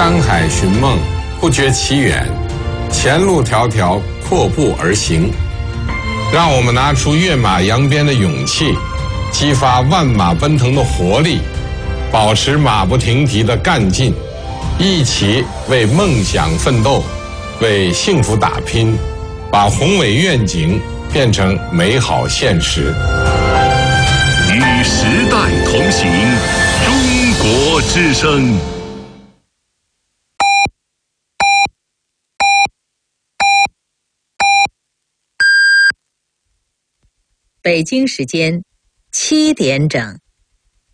山海寻梦，不觉其远，前路迢迢，阔步而行。让我们拿出跃马扬鞭的勇气，激发万马奔腾的活力，保持马不停蹄的干劲，一起为梦想奋斗，为幸福打拼，把宏伟愿景变成美好现实。 与时代同行，中国之声。 北京时间7点整。